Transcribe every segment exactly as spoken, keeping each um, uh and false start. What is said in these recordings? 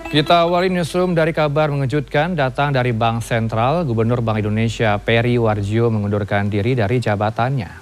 Kita awali newsroom dari kabar mengejutkan datang dari Bank Sentral. Gubernur Bank Indonesia Peri Warjio mengundurkan diri dari jabatannya.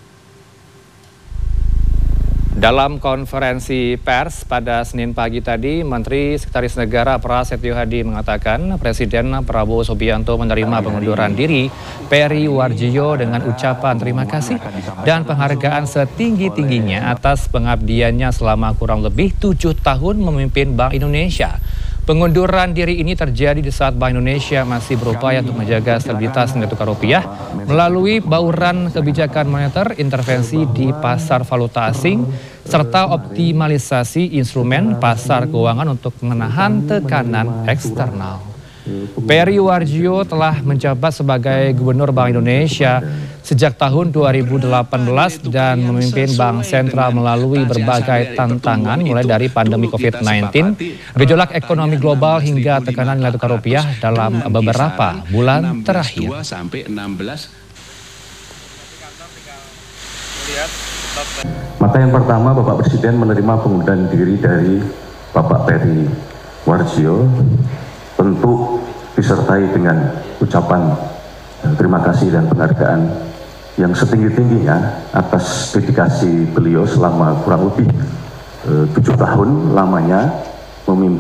Dalam konferensi pers pada Senin pagi tadi, Menteri Sekretaris Negara Prasetyo Hadi mengatakan Presiden Prabowo Subianto menerima pengunduran diri Peri Warjio dengan ucapan terima kasih dan penghargaan setinggi-tingginya atas pengabdiannya selama kurang lebih tujuh tahun memimpin Bank Indonesia. Pengunduran diri ini terjadi di saat Bank Indonesia masih berupaya untuk menjaga stabilitas nilai tukar rupiah melalui bauran kebijakan moneter, intervensi di pasar valuta asing, serta optimalisasi instrumen pasar keuangan untuk menahan tekanan eksternal. Peri Warjio telah menjabat sebagai Gubernur Bank Indonesia sejak tahun dua ribu delapan belas dan memimpin Bank Sentral melalui berbagai tantangan mulai dari pandemi covid sembilan belas, gejolak ekonomi global hingga tekanan nilai tukar rupiah dalam beberapa bulan terakhir. Maka yang pertama, Bapak Presiden menerima pengunduran diri dari Bapak Peri Warjio, tentu disertai dengan ucapan terima kasih dan penghargaan yang setinggi-tingginya atas dedikasi beliau selama kurang lebih tujuh tahun lamanya memimpin